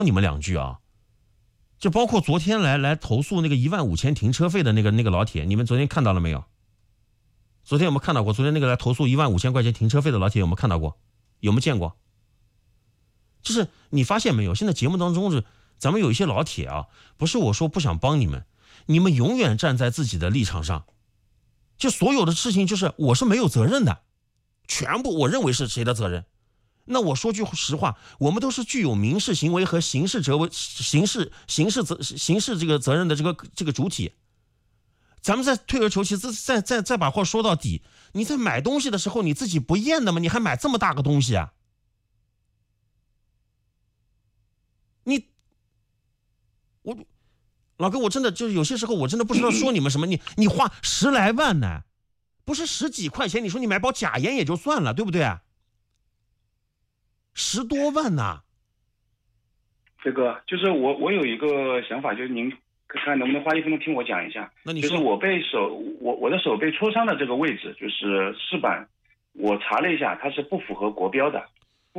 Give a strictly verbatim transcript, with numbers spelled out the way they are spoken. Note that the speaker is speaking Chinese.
你们两句啊，就包括昨天来来投诉那个一万五千停车费的那个那个老铁，你们昨天看到了没有？昨天有没有看到过？昨天那个来投诉一万五千块钱停车费的老铁有没有看到过？有没有见过？就是你发现没有？现在节目当中是咱们有一些老铁啊，不是我说不想帮你们，你们永远站在自己的立场上，就所有的事情就是我是没有责任的，全部我认为是谁的责任？那我说句实话，我们都是具有民事行为和刑事责刑事刑事责刑事这个责任的这个这个主体。咱们再退而求其次，再再再把话说到底，你在买东西的时候你自己不验的吗？你还买这么大个东西啊？你我老哥，我真的就是有些时候我真的不知道说你们什么。你你花十来万呢，不是十几块钱，你说你买包假烟也就算了，对不对？十多万呐！ 这个就是我我有一个想法，就是您看能不能花一分钟听我讲一下。 那你说， 就是我被手我我的手被戳伤的这个位置，就是饰板，我查了一下，它是不符合国标的。